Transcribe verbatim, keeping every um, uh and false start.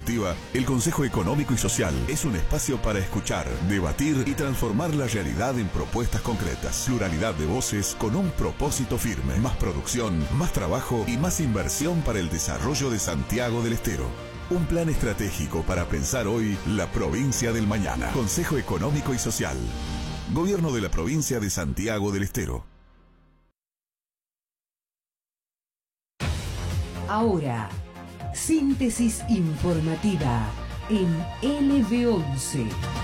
definitiva, el Consejo Económico y Social es un espacio para escuchar, debatir y transformar la realidad en propuestas concretas. Pluralidad de voces con un propósito firme. Más producción, más trabajo y más inversión para el desarrollo de Santiago del Estero. Un plan estratégico para pensar hoy la provincia del mañana. Consejo Económico y Social. Gobierno de la provincia de Santiago del Estero. Ahora, síntesis informativa en L B once.